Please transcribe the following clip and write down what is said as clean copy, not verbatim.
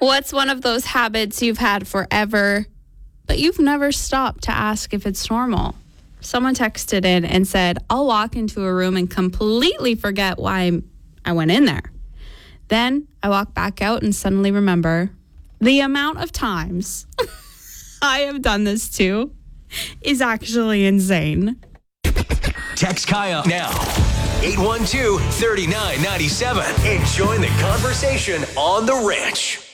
What's one of those habits you've had forever, but you've never stopped to ask if it's normal? Someone texted in and said, I'll walk into a room and completely forget why I went in there. Then I walk back out and suddenly remember. The amount of times I have done this too is actually insane. Text Kaya now. 812-3997 and join the conversation on The Ranch.